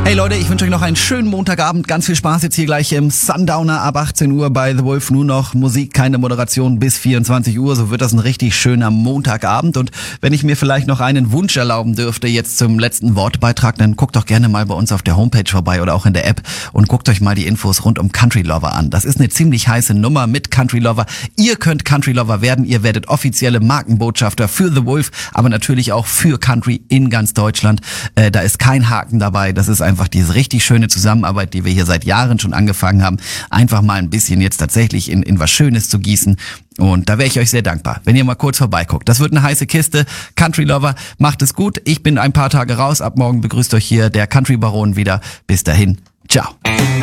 Hey Leute, ich wünsche euch noch einen schönen Montagabend. Ganz viel Spaß jetzt hier gleich im Sundowner ab 18 Uhr bei The Wolf. Nur noch Musik, keine Moderation bis 24 Uhr. So wird das ein richtig schöner Montagabend. Und wenn ich mir vielleicht noch einen Wunsch erlauben dürfte jetzt zum letzten Wortbeitrag, dann guckt doch gerne mal bei uns auf der Homepage vorbei oder auch in der App und guckt euch mal die Infos rund um Country Lover an. Das ist eine ziemlich heiße Nummer mit Country Lover. Ihr könnt Country Lover werden. Ihr werdet offizielle Markenbotschafter für The Wolf, aber natürlich auch für Country in ganz Deutschland. Da ist kein Haken dabei. Das ist einfach diese richtig schöne Zusammenarbeit, die wir hier seit Jahren schon angefangen haben, einfach mal ein bisschen jetzt tatsächlich in was Schönes zu gießen. Und da wäre ich euch sehr dankbar, wenn ihr mal kurz vorbeiguckt. Das wird eine heiße Kiste. Country Lover, macht es gut. Ich bin ein paar Tage raus. Ab morgen begrüßt euch hier der Country Baron wieder. Bis dahin. Ciao.